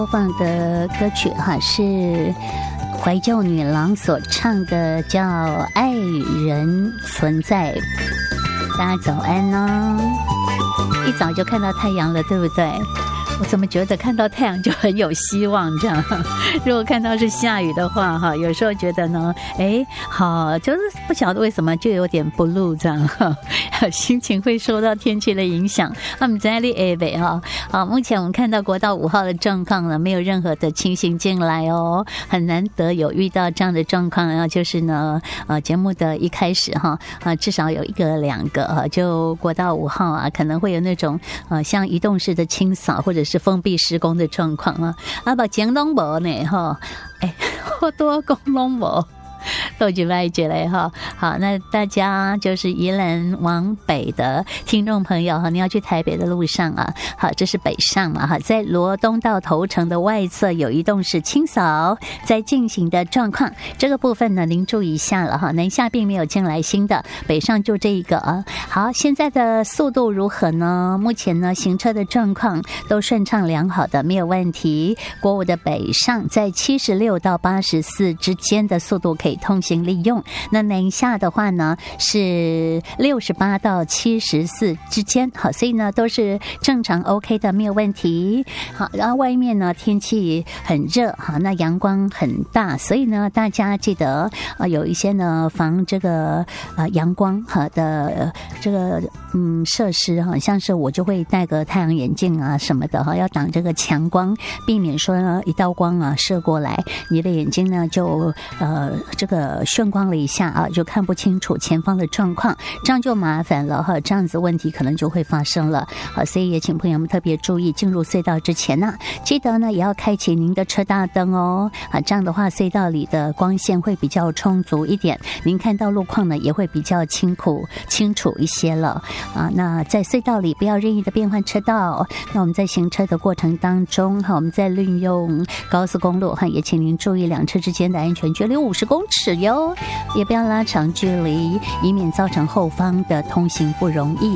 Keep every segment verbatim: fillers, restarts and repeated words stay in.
播放的歌曲哈是怀旧女郎所唱的，叫《爱人存在》。大家早安哦！一早就看到太阳了，对不对？我怎么觉得看到太阳就很有希望这样？如果看到是下雨的话哈，有时候觉得呢，哎，好，就是不晓得为什么就有点 blue 这样，心情会受到天气的影响。那么在里 A 北哈，好，目前我们看到国道五号的状况呢，没有任何的情形进来哦，很难得有遇到这样的状况啊，就是呢，呃，节目的一开始哈，啊，至少有一个两个啊，就国道五号啊，可能会有那种呃像移动式的清扫或者是是封闭施工的状况啊，啊，把前拢无呢哈，哎，好多公拢无。都举外节嘞哈，好，那大家就是宜兰往北的听众朋友哈，你要去台北的路上啊，好，这是北上嘛哈，在罗东到头城的外侧有移动式清扫在进行的状况，这个部分呢您注意一下了哈，南下并没有进来新的，北上就这一个啊。好，现在的速度如何呢？目前呢行车的状况都顺畅良好的，没有问题。国五的北上在七十六到八十四之间的速度可以通行利用，那南下的话呢是六十八到七十四之间，好，所以呢都是正常 OK 的，没有问题。好，然后外面呢天气很热，好，那阳光很大，所以呢大家记得呃有一些呢防这个呃阳光哈的、呃、这个嗯设施哈，像是我就会戴个太阳眼镜啊什么的哈，要挡这个强光，避免说呢一道光啊射过来，你的眼睛呢就呃这个眩光了一下啊，就看不清楚前方的状况，这样就麻烦了哈，这样子问题可能就会发生了。好，所以也请朋友们特别注意，进入隧道之前呢、啊，记得呢也要开启您的车大灯哦。啊，这样的话隧道里的光线会比较充足一点，您看到路况呢也会比较清楚清楚一些了啊。那在隧道里不要任意的变换车道。那我们在行车的过程当中哈，我们在利用高速公路哈，也请您注意两车之间的安全距离五十公尺哟，也不要拉长距离，以免造成后方的通行不容易。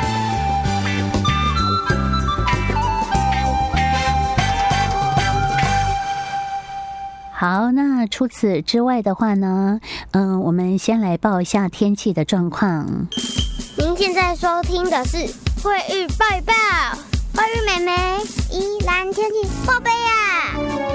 好，那除此之外的话呢，嗯，我们先来报一下天气的状况。 您现在收听的是慧玉报报，慧玉妹妹宜兰天气报备呀。